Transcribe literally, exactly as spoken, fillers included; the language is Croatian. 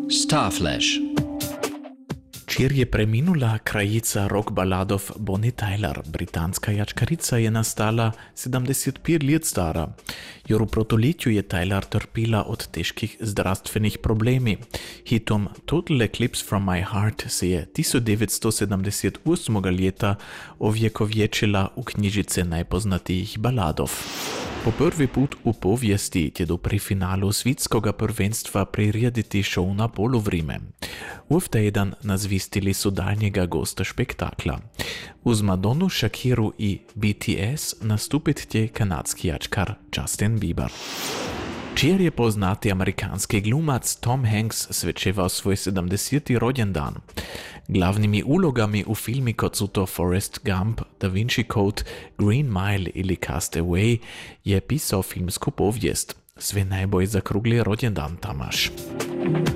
Starflash. Čir je preminula kraljica rock baladov Bonnie Tyler, britanska jačkarica je nastala sedemdeset pet let stara. Jer v protoletju je Tyler trpila od težkih zdravstvenih problemi. Hitom Total Eclipse from My Heart se je tisoč devetsto sedemdeset osmega leta ovjekovječila v knjižice najpoznatijih baladov. Po prvi put v povijesti tjedu pri finalu svitskoga prvenstva prirediti šov na poluvrime. Uvta jedan nazvistili su daljnjega gosta špektakla. Uz Madonu, Shakiru i B T S nastupit tje kanadski jačkar Justin Bieber. Čir je poznati amerikanski glumac Tom Hanks svečeval svoj sedemdeseti rođendan. Glavnimi ulogami u filmi kot su to Forrest Gump, Da Vinci Code, Green Mile ili Cast Away je pisao filmsku povijest. Sve najbolje za krugli rođendan, Tamaš.